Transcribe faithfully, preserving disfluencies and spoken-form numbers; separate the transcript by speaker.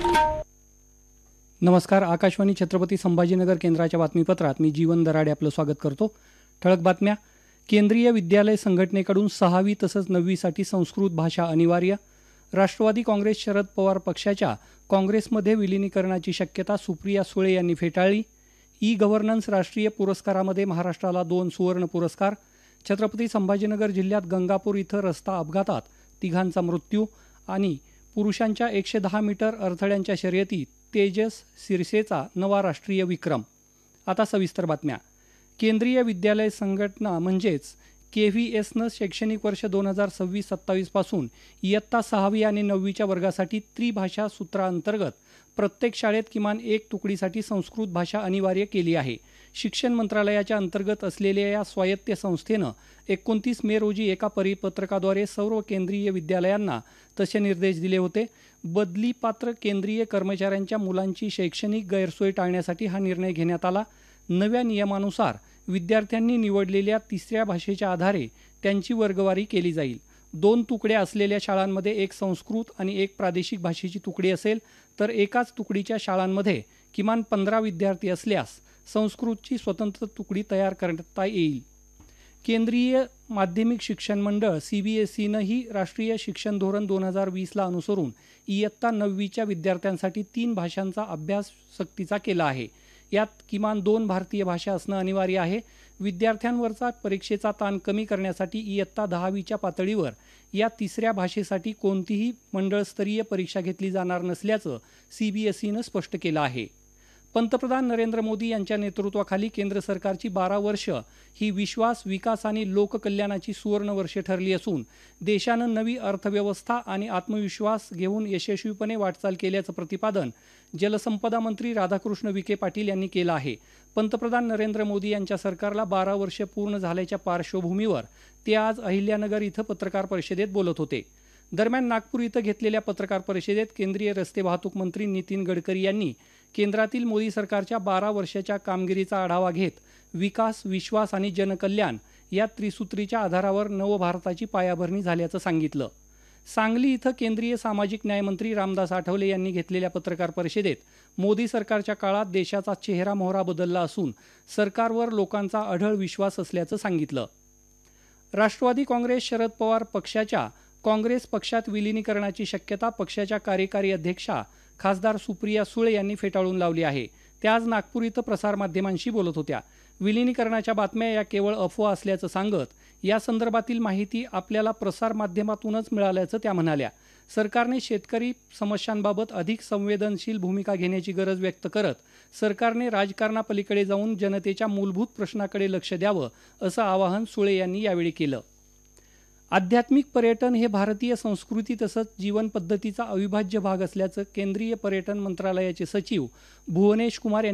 Speaker 1: नमस्कार. आकाशवाणी छत्रपती संभाजीनगर केंद्राच्या बातमीपत्रात मी जीवन दराडे आपलं स्वागत करतो. ठळक बातम्या. केंद्रीय विद्यालय संघटनेकडून सहावी तसंच नववीसाठी संस्कृत भाषा अनिवार्य. राष्ट्रवादी काँग्रेस शरद पवार पक्षाच्या काँग्रेसमध्ये विलिनीकरणाची शक्यता सुप्रिया सुळे यांनी फेटाळली. ई गव्हर्नन्स राष्ट्रीय पुरस्कारामध्ये महाराष्ट्राला दोन सुवर्ण पुरस्कार. छत्रपती संभाजीनगर जिल्ह्यात गंगापूर इथं रस्ता अपघातात तिघांचा मृत्यू. आणि पुरुषांच्या एकशे दहा मीटर अडथळ्यांच्या शर्यतीत तेजस सिरसेचा नवा राष्ट्रीय विक्रम. आता सविस्तर बातम्या. केंद्रीय विद्यालय संघटना म्हणजेच के व्ही एसनं शैक्षणिक वर्ष दोन हजार सव्वीस सत्तावीसपासून इयत्ता सहावी आणि नववीच्या वर्गासाठी त्रिभाषा सूत्राअंतर्गत प्रत्येक शाळेत किमान एक तुकडीसाठी संस्कृत भाषा अनिवार्य केली आहे. शिक्षण मंत्रालयाच्या अंतर्गत असलेल्या या स्वायत्त संस्थेनं एकोणतीस मे रोजी एका परिपत्रकाद्वारे सर्व केंद्रीय विद्यालयांना तसे निर्देश दिले होते. बदलीपात्र केंद्रीय कर्मचाऱ्यांच्या मुलांची शैक्षणिक गैरसोय टाळण्यासाठी हा निर्णय घेण्यात आला. नव्या नियमानुसार विद्यार्थ्यांनी निवडलेल्या तिसऱ्या भाषेच्या आधारे त्यांची वर्गवारी केली जाईल. दोन तुकड्या असलेल्या शाळांमध्ये एक संस्कृत आणि एक प्रादेशिक भाषेची तुकडी असेल, तर एकाच तुकडीच्या शाळांमध्ये किमान पंधरा विद्यार्थी असल्यास संस्कृतची स्वतंत्र तुकडी तयार करता येईल. केंद्रीय माध्यमिक शिक्षण मंडळ सी बी एस ईनंही राष्ट्रीय शिक्षण धोरण दोन हजार वीसला अनुसरून इयत्ता नववीच्या विद्यार्थ्यांसाठी तीन भाषांचा अभ्यास सक्तीचा केला आहे. यात किमान दोन भारतीय भाषा असणं अनिवार्य आहे. विद्यार्थ्यांवरचा परीक्षेचा ताण कमी करण्यासाठी इयत्ता दहावीच्या पातळीवर या तिसऱ्या भाषेसाठी कोणतीही मंडळस्तरीय परीक्षा घेतली जाणार नसल्याचं सी बी एस ईनं स्पष्ट केलं आहे. पंतप्रधान नरेंद्र मोदी यांच्या नेतृत्वाखाली केंद्र सरकारची बारा वर्ष ही विश्वास, विकास आणि लोककल्याणाची सुवर्ण वर्षे ठरली असून देशानं नवी अर्थव्यवस्था आणि आत्मविश्वास घेऊन यशस्वीपणे वाटचाल केल्याचं प्रतिपादन जलसंपदा मंत्री राधाकृष्ण विखे पाटील यांनी केलं आहे. पंतप्रधान नरेंद्र मोदी यांच्या सरकारला बारा वर्षे पूर्ण झाल्याच्या पार्श्वभूमीवर ते आज अहिल्यानगर इथं पत्रकार परिषदेत बोलत होते. दरम्यान नागपूर इथं घेतलेल्या पत्रकार परिषदेत केंद्रीय रस्ते वाहतूक मंत्री नितीन गडकरी यांनी केंद्रातील मोदी सरकारच्या बारा वर्षाच्या कामगिरीचा आढावा घेत विकास, विश्वास आणि जनकल्याण या त्रिसूत्रीच्या आधारावर नवभारताची पायाभरणी झाल्याचं सांगितलं. सांगली इथं केंद्रीय सामाजिक न्यायमंत्री रामदास आठवले यांनी घेतलेल्या पत्रकार परिषदेत मोदी सरकारच्या काळात देशाचा चेहरा मोहरा बदलला असून सरकारवर लोकांचा अढळ विश्वास असल्याचं सांगितलं. राष्ट्रवादी काँग्रेस शरद पवार पक्षाच्या काँग्रेस पक्षात विलिनीकरणाची शक्यता पक्षाच्या कार्यकारी अध्यक्षा खासदार सुप्रिया सुळे यांनी फेटाळून लावली आहे. त्या आज नागपूर इथं प्रसारमाध्यमांशी बोलत होत्या. विलिनीकरणाच्या बातम्या या केवळ अफवा असल्याचं सांगत या संदर्भातील माहिती आपल्याला प्रसारमाध्यमातूनच मिळाल्याचं त्या म्हणाल्या. सरकारने शेतकरी समस्यांबाबत अधिक संवेदनशील भूमिका घेण्याची गरज व्यक्त करत सरकारने राजकारणापलीकडे जाऊन जनतेच्या मूलभूत प्रश्नाकडे लक्ष द्यावं असं आवाहन सुळे यांनी यावेळी केलं. आध्यात्मिक पर्यटन हे भारतीय संस्कृती तसंच जीवन पद्धतीचा अविभाज्य भाग असल्याचं केंद्रीय पर्यटन मंत्रालयाचे सचिव भुवनेश कुमार